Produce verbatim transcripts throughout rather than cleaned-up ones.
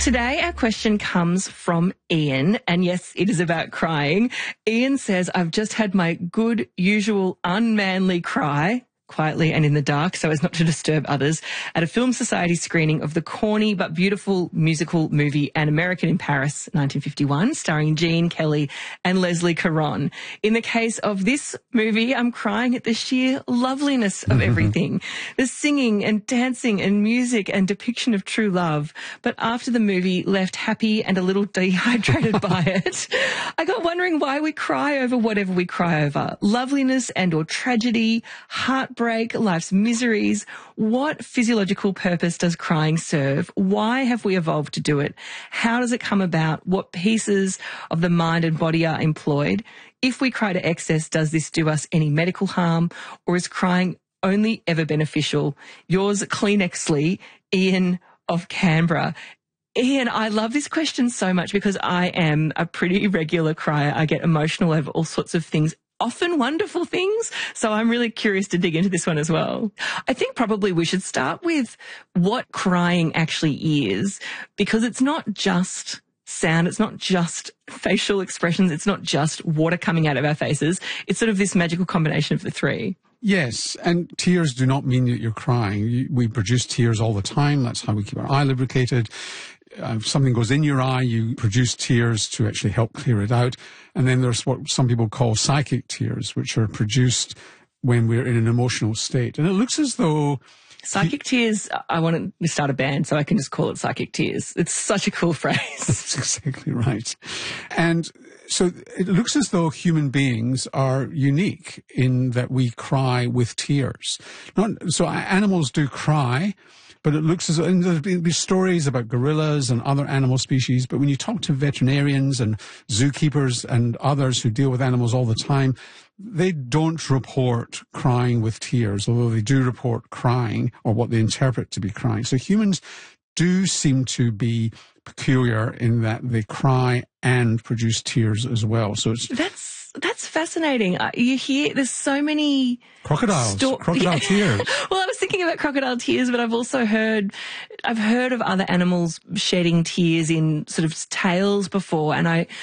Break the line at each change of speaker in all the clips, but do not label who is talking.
Today, our question comes from Ian, and yes, it is about crying. Ian says, I've just had my good, usual, unmanly cry, quietly and in the dark so as not to disturb others, at a Film Society screening of the corny but beautiful musical movie An American in Paris, nineteen fifty-one, starring Gene Kelly and Leslie Caron. In the case of this movie, I'm crying at the sheer loveliness of everything. The singing and dancing and music and depiction of true love. But after the movie left happy and a little dehydrated by it, I got wondering why we cry over whatever we cry over. Loveliness and or tragedy, heartbreak, life's miseries. What physiological purpose does crying serve? Why have we evolved to do it? How does it come about? What pieces of the mind and body are employed? If we cry to excess, does this do us any medical harm, or is crying only ever beneficial? Yours, Kleenexly, Ian of Canberra. Ian, I love this question so much because I am a pretty regular crier. I get emotional over all sorts of things, often wonderful things. So I'm really curious to dig into this one as well. I think probably we should start with what crying actually is, because it's not just sound, it's not just facial expressions, it's not just water coming out of our faces. It's sort of this magical combination of the three.
Yes, and tears do not mean that you're crying. We produce tears all the time. That's how we keep our eye lubricated. Uh, if something goes in your eye, you produce tears to actually help clear it out. And then there's what some people call psychic tears, which are produced when we're in an emotional state. And it looks as though...
Psychic tears, I want to start a band, so I can just call it psychic tears. It's such a cool phrase.
That's exactly right. And so it looks as though human beings are unique in that we cry with tears. Not, so animals do cry, but it looks as though, and there's been stories about gorillas and other animal species, but when you talk to veterinarians and zookeepers and others who deal with animals all the time, they don't report crying with tears, although they do report crying, or what they interpret to be crying. So humans do seem to be peculiar in that they cry and produce tears as well. So it's...
That's That's fascinating. Uh, you hear there's so many
crocodiles,
sto-
crocodile
yeah.
tears.
Well, I was thinking about crocodile tears, but I've also heard, I've heard of other animals shedding tears in sort of tails before, and I,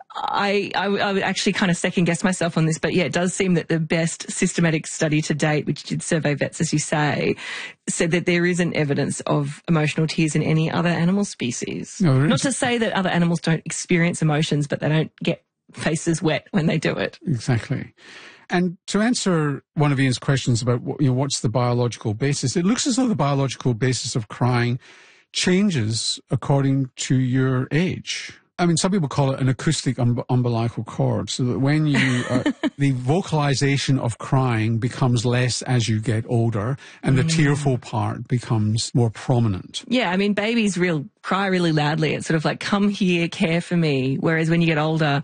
I, I, I would actually kind of second guess myself on this, but yeah, it does seem that the best systematic study to date, which did survey vets, as you say, said that there isn't evidence of emotional tears in any other animal species.
No,
Not to say that other animals don't experience emotions, but they don't get faces wet when they do it.
Exactly. And to answer one of Ian's questions about what, you know, what's the biological basis, it looks as though the biological basis of crying changes according to your age. I mean, some people call it an acoustic um, umbilical cord, so that when you, uh, the vocalization of crying becomes less as you get older, and the mm. tearful part becomes more prominent.
Yeah, I mean, babies real cry really loudly. It's sort of like, come here, care for me. Whereas when you get older,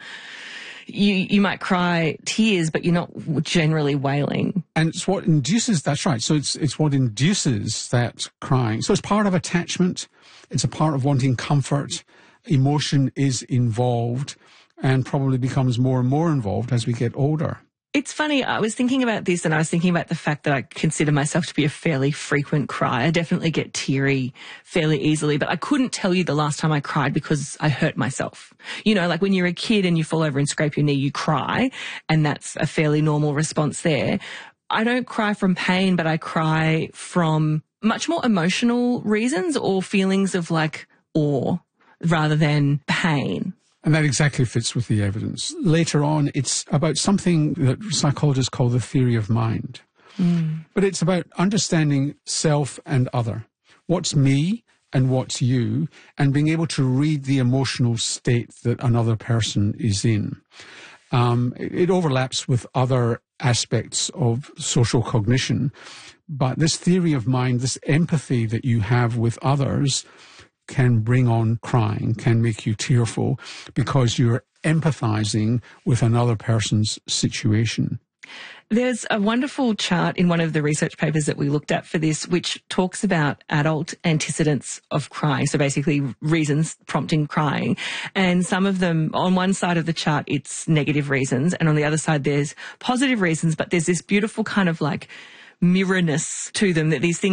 you you might cry tears, but you're not generally wailing.
And it's what induces, that's right, so it's it's what induces that crying. So it's part of attachment, it's a part of wanting comfort. Emotion is involved and probably becomes more and more involved as we get older.
It's funny, I was thinking about this and I was thinking about the fact that I consider myself to be a fairly frequent crier. I definitely get teary fairly easily, but I couldn't tell you the last time I cried because I hurt myself. You know, like when you're a kid and you fall over and scrape your knee, you cry, and that's a fairly normal response there. I don't cry from pain, but I cry from much more emotional reasons or feelings of like awe rather than pain.
And that exactly fits with the evidence. Later on, it's about something that psychologists call the theory of mind. Mm. But it's about understanding self and other. What's me and what's you, and being able to read the emotional state that another person is in. Um, it, it overlaps with other aspects of social cognition. But this theory of mind, this empathy that you have with others, can bring on crying, can make you tearful, because you're empathizing with another person's situation.
There's a wonderful chart in one of the research papers that we looked at for this, which talks about adult antecedents of crying. So basically reasons prompting crying. And some of them, on one side of the chart, it's negative reasons. And on the other side, there's positive reasons. But there's this beautiful kind of like mirrorness to them, that these things